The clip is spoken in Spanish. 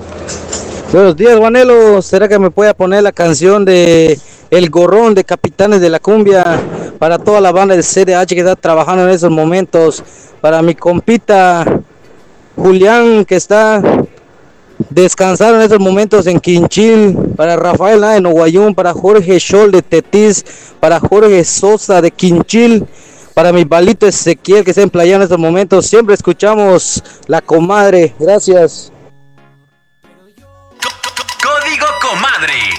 Buenos días, Juanelo. ¿Será que me puede poner la canción de El Gorrón de Capitanes de la Cumbia para toda la banda de CDH que está trabajando en esos momentos? Para mi compita Julián que está descansando en estos momentos en Quinchil, para Rafael de Noguayún, para Jorge Scholl de Tetis, para Jorge Sosa de Quinchil, para mi balito Ezequiel que está en playa en estos momentos. Siempre escuchamos La Comadre. Gracias. Código Comadre.